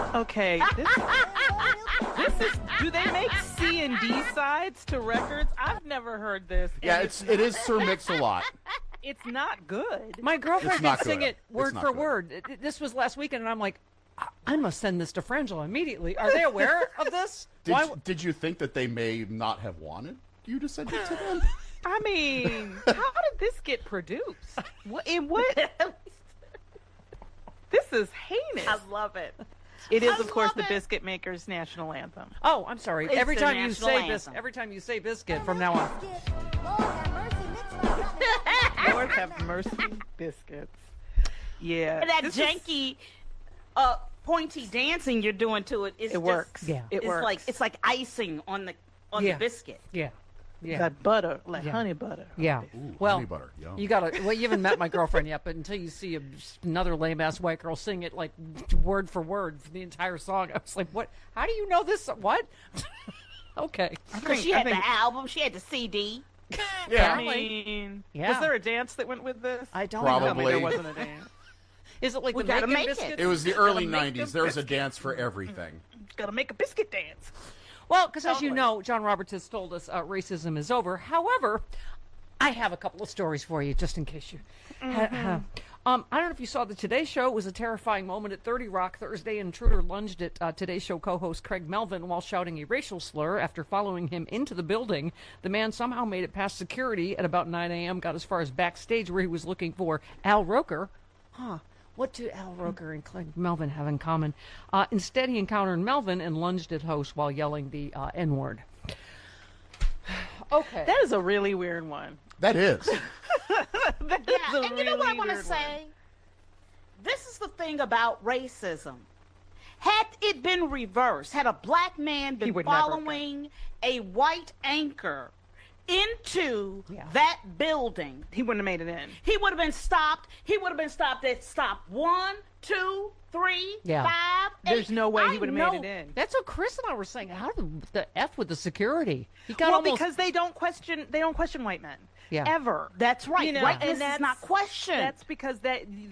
Okay, this is. Do they make C and D sides to records? I've never heard this. and Yeah, it is Sir Mix-a-Lot. It's not good. My girlfriend It's can not sing good. it word It's not for good. word. This was last weekend, and I'm like, I must send this to Frangela immediately. Are they aware of this? Did you think that they may not have wanted you to send it to them? I mean, how did this get produced? In what? This is heinous. I love it. It is, I of course, love the it. Biscuit Makers' national anthem. Oh, I'm sorry. It's Every the time you national say anthem. every time you say biscuit from now on. Lord have mercy, biscuits. Yeah, And that this is- janky, pointy dancing you're doing to it is It works. Yeah. It it's works. like icing on the Yeah. biscuit. Yeah. Yeah. That butter, like Yeah. honey butter. Yeah. Ooh, Well, honey butter. Yum. you gotta. Well, you haven't met my girlfriend yet, but until you see another lame ass white girl sing it like word for word for the entire song, I was like, "What? How do you know this? What?" Okay. Because she had the album, she had the CD. Yeah. I mean, Yeah. was there a dance that went with this? I don't Probably. Tell me know. there wasn't a dance. Is it like We the gotta Macon make it. biscuits? It was the early make them 90s. There was a biscuits. dance for everything. Gotta make a biscuit dance. Well, because as you Totally. know, John Roberts has told us racism is over. However, I have a couple of stories for you, just in case you. I don't know if you saw the Today Show. It was a terrifying moment at 30 Rock Thursday. An intruder lunged at Today Show co-host Craig Melvin while shouting a racial slur. After following him into the building, the man somehow made it past security at about 9 a.m., got as far as backstage where he was looking for Al Roker. What do Al Roker and Craig Melvin have in common? Instead, he encountered Melvin and lunged at host while yelling the N-word. Okay. That is a really weird one. That is. That Yeah, is a and you know what I really want to weird say? This is the thing about racism. Had it been reversed, had a black man been would never have following a white anchor into Yeah. that building, one. He wouldn't have made it in. he would have been stopped. He would have been stopped at stop 1, 2, 3, Yeah. 5. There's 8. no way I he would have know- made it in. That's what Chris and I were saying. How the F with the security? He got Well, almost. because they don't question white men. Yeah. Ever. That's right. You know, Whiteness and is not questioned. That's because that